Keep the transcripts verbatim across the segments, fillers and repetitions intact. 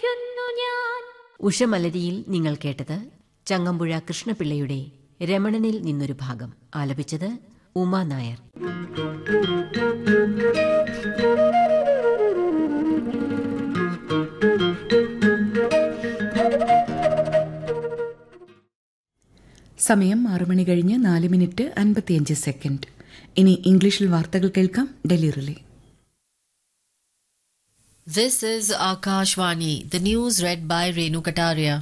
വിളിക്കുന്നു ഞാൻ. ഉഷമലരിയിൽ നിങ്ങൾ കേട്ടത് ചങ്ങമ്പുഴ കൃഷ്ണപിള്ളയുടെ രമണനിൽ നിന്നൊരു ഭാഗം. ആലപിച്ചത് ഉമാ നായർ. സമയം ആറു മണി കഴിഞ്ഞ് നാല് മിനിറ്റ് അൻപത്തിയഞ്ച് സെക്കൻഡ്. ഇനി ഇംഗ്ലീഷിൽ വാർത്തകൾ കേൾക്കാം. Delhi relay. This is Akashvani. The news read by Renu Kataria.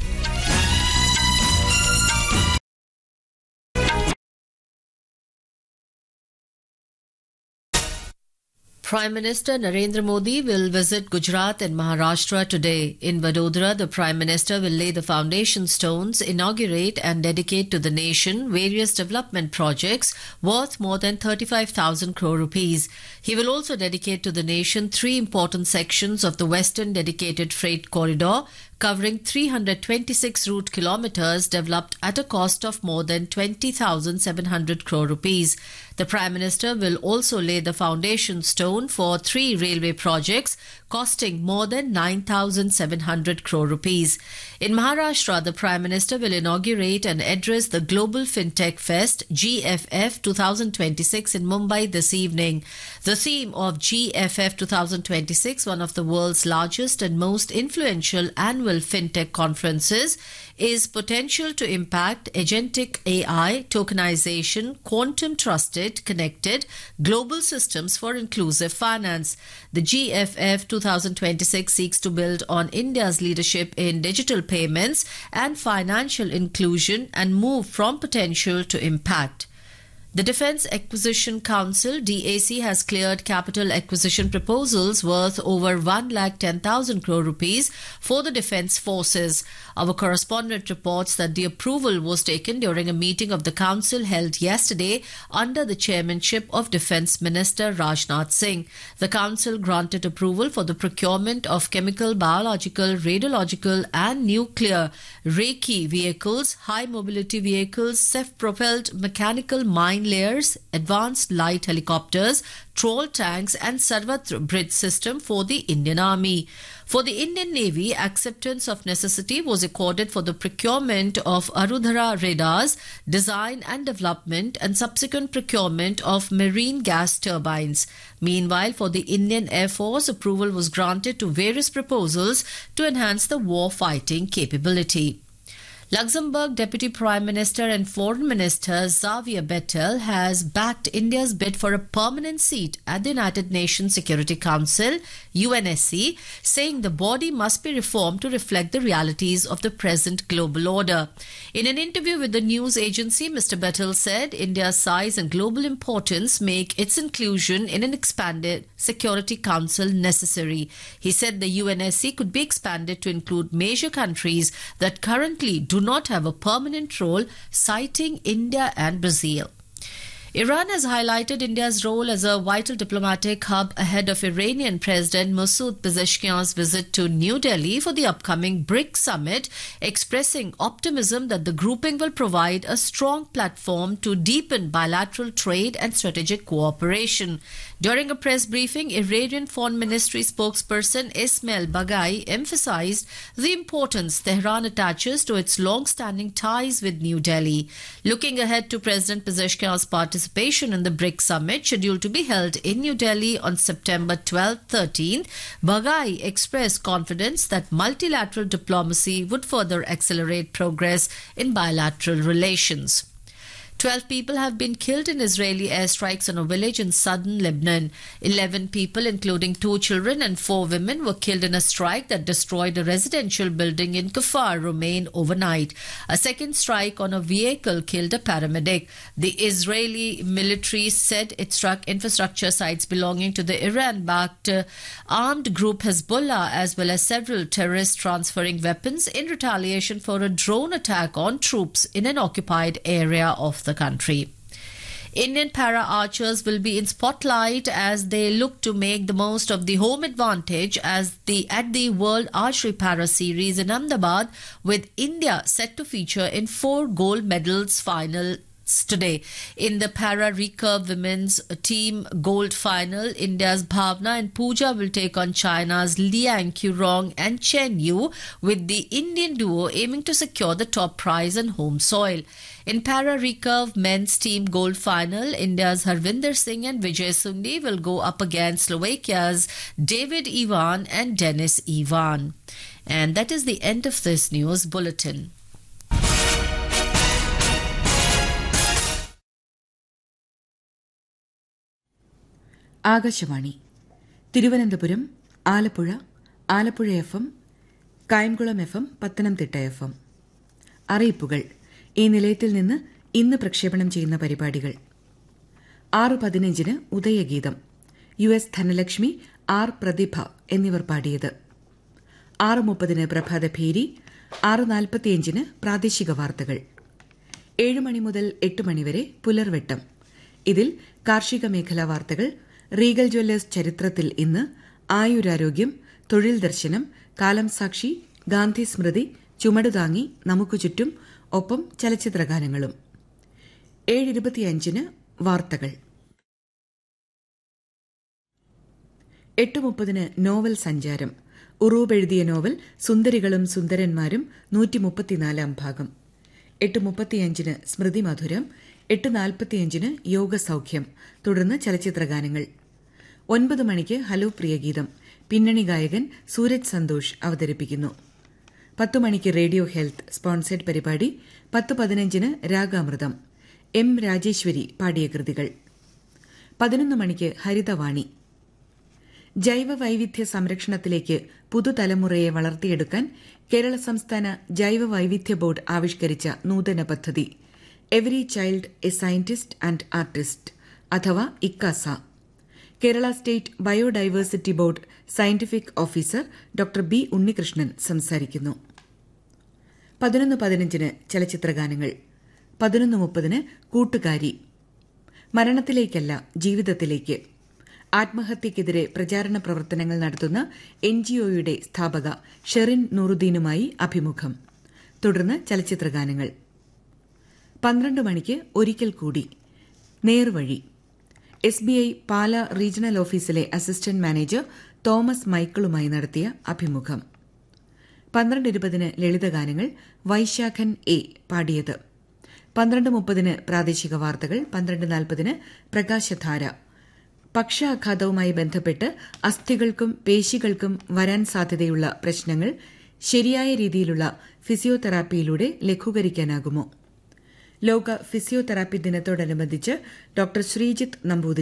Prime Minister Narendra Modi will visit Gujarat and Maharashtra today. In Vadodara, the Prime Minister will lay the foundation stones, inaugurate and dedicate to the nation various development projects worth more than thirty-five thousand crore rupees. He will also dedicate to the nation three important sections of the Western Dedicated Freight Corridor, covering three hundred twenty-six route kilometers developed at a cost of more than twenty thousand seven hundred crore rupees. The Prime Minister will also lay the foundation stone for three railway projects costing more than nine thousand seven hundred crore rupees. In Maharashtra, the Prime Minister will inaugurate and address the Global FinTech Fest G F F twenty twenty-six in Mumbai this evening. The theme of G F F twenty twenty-six, one of the world's largest and most influential annual FinTech conferences, is potential to impact agentic A I, tokenization, quantum trusted, connected global systems for inclusive finance. The G F F twenty twenty-six seeks to build on India's leadership in digital payments and financial inclusion and move from potential to impact. The Defence Acquisition Council D A C has cleared capital acquisition proposals worth over one lakh ten thousand crore rupees for the defence forces. Our correspondent reports that the approval was taken during a meeting of the council held yesterday under the chairmanship of Defence Minister Rajnath Singh. The council granted approval for the procurement of chemical, biological, radiological and nuclear Reiki vehicles, high mobility vehicles, self-propelled mechanical mine layers, advanced light helicopters, troll tanks and Sarvatra bridge system for the Indian Army. For the Indian Navy, acceptance of necessity was accorded for the procurement of Arudhara radars, design and development and subsequent procurement of marine gas turbines. Meanwhile, for the Indian Air Force, approval was granted to various proposals to enhance the war fighting capability. Luxembourg Deputy Prime Minister and Foreign Minister Xavier Bettel has backed India's bid for a permanent seat at the United Nations Security Council, U N S C, saying the body must be reformed to reflect the realities of the present global order. In an interview with the news agency, Mister Bettel said India's size and global importance make its inclusion in an expanded Security Council necessary. He said the U N S C could be expanded to include major countries that currently do not have a permanent role, citing India and Brazil. Iran has highlighted India's role as a vital diplomatic hub ahead of Iranian President Masoud Pezeshkian's visit to New Delhi for the upcoming BRICS summit, expressing optimism that the grouping will provide a strong platform to deepen bilateral trade and strategic cooperation. During a press briefing, Iranian Foreign Ministry spokesperson Ismail Baghai emphasized the importance Tehran attaches to its long-standing ties with New Delhi. Looking ahead to President Pezeshkian's participation in the BRICS summit scheduled to be held in New Delhi on September twelfth to thirteenth, Baghai expressed confidence that multilateral diplomacy would further accelerate progress in bilateral relations. Twelve people have been killed in Israeli airstrikes on a village in southern Lebanon. Eleven people, including two children and four women, were killed in a strike that destroyed a residential building in Kfar Rumain overnight. A second strike on a vehicle killed a paramedic. The Israeli military said it struck infrastructure sites belonging to the Iran-backed uh, armed group Hezbollah, as well as several terrorists transferring weapons in retaliation for a drone attack on troops in an occupied area of the country. Indian para-archers will be in spotlight as they look to make the most of the home advantage as the at the World Archery Para Series in Ahmedabad, with India set to feature in four gold medals final today. In the para recurve women's team gold final, India's Bhavna and Pooja will take on China's Liang Qurong and Chen Yu, with the Indian duo aiming to secure the top prize on home soil. In para recurve men's team gold final, India's Harvinder Singh and Vijay Sungdi will go up against Slovakia's David Ivan and Denis Ivan. And that is the end of this news bulletin. Akashvani Thiruvananthapuram, Alappuzha, Alappuzha F M, Kayamkulam F M, Pathanamthitta F M. അറിയിപ്പുകൾ. ഈ നിലയത്തിൽ നിന്ന് ഇന്ന് പ്രക്ഷേപണം ചെയ്യുന്ന പരിപാടികൾ: ആറ് പതിനഞ്ചിന് ഉദയഗീതം, യു എസ് ധനലക്ഷ്മി, ആർ പ്രതിഭ എന്നിവർ പാടിയത്. ആറ് മുപ്പതിന് പ്രഭാതഭേരി, ആറ് നാൽപ്പത്തിയഞ്ചിന് പ്രാദേശിക വാർത്തകൾ. ഏഴ് മണി മുതൽ എട്ട് മണിവരെ പുലർവെട്ടം. ഇതിൽ കാർഷിക മേഖലാ വാർത്തകൾ, റീഗൽ ജ്വല്ലേഴ്സ് ചരിത്രത്തിൽ ഇന്ന്, ആയുരാരോഗ്യം, തൊഴിൽ ദർശനം, കാലം സാക്ഷി, ഗാന്ധി സ്മൃതി, ചുമടുതാങ്ങി, നമുക്കു ചുറ്റും, ഒപ്പം ചലച്ചിത്രഗാനങ്ങളും. ഏഴ് ഇരുപത്തിയഞ്ചിന് വാർത്തകൾ. എട്ട് മുപ്പതിന് നോവൽ സഞ്ചാരം. ഉറൂബ് എഴുതിയ നോവൽ സുന്ദരികളും സുന്ദരന്മാരും, നൂറ്റി മുപ്പത്തിനാലാം ഭാഗം. എട്ട് മുപ്പത്തിയഞ്ചിന് സ്മൃതി മധുരം, എട്ട് നാൽപ്പത്തിയഞ്ചിന് യോഗസൌഖ്യം, തുടർന്ന് ചലച്ചിത്രഗാനങ്ങൾ. ഒൻപത് മണിക്ക് ഹലോ പ്രിയഗീതം, പിന്നണി ഗായകൻ സൂരജ് സന്തോഷ് അവതരിപ്പിക്കുന്നു. പത്തു മണിക്ക് റേഡിയോ ഹെൽത്ത് സ്പോൺസേഡ് പരിപാടി. പത്ത് പതിനഞ്ചിന് രാഗാമൃതം, എം രാജേശ്വരി പാടിയ കൃതികൾ. പതിനൊന്ന് മണിക്ക് ഹരിതവാണി. ജൈവ വൈവിധ്യ സംരക്ഷണത്തിലേക്ക് പുതുതലമുറയെ വളർത്തിയെടുക്കാൻ കേരള സംസ്ഥാന ജൈവ വൈവിധ്യ ബോർഡ് ആവിഷ്കരിച്ച നൂതന പദ്ധതി every child A scientist and artist അഥവാ ഇക്കാസ. Kerala state biodiversity board scientific officer doctor B Unnikrishnan സംസാരിക്കുന്നു. പതിനൊന്ന് പതിനഞ്ചിന് ചലച്ചിത്രഗാനങ്ങൾ. പതിനൊന്ന് മുപ്പതിന് കൂട്ടുകാരി. മരണത്തിലേക്കല്ല, ജീവിതത്തിലേക്ക്. ആത്മഹത്യക്കെതിരെ പ്രചാരണ പ്രവർത്തനങ്ങൾ നടത്തുന്ന എൻജിഒയുടെ സ്ഥാപക ഷെറിൻ നൂറുദ്ദീനുമായി അഭിമുഖം. തുടർന്ന് ചലച്ചിത്രഗാനങ്ങൾ. പന്ത്രണ്ട് മണിക്ക് ഒരിക്കൽ കൂടി നേർവഴി. S B I Pala regional ഓഫീസിലെ അസിസ്റ്റന്റ് മാനേജർ തോമസ് മൈക്കിളുമായി നടത്തിയ അഭിമുഖം. പന്ത്രണ്ട് ഇരുപതിന് ലളിതഗാനങ്ങൾ, വൈശാഖൻ എ പാടിയത്. പന്ത്രണ്ട് മുപ്പതിന് പ്രാദേശിക വാർത്തകൾ. പന്ത്രണ്ട് നാൽപ്പതിന് പ്രകാശധാര. പക്ഷാഘാതവുമായി ബന്ധപ്പെട്ട് അസ്ഥികൾക്കും പേശികൾക്കും വരാൻ സാധ്യതയുള്ള പ്രശ്നങ്ങൾ ശരിയായ രീതിയിലുള്ള ഫിസിയോതെറാപ്പിയിലൂടെ ലഘൂകരിക്കാനാകുമോ? ലോക ഫിസിയോതെറാപ്പി ദിനത്തോടനുബന്ധിച്ച് ഡോക്ടർ ശ്രീജിത്ത് നമ്പൂതിരി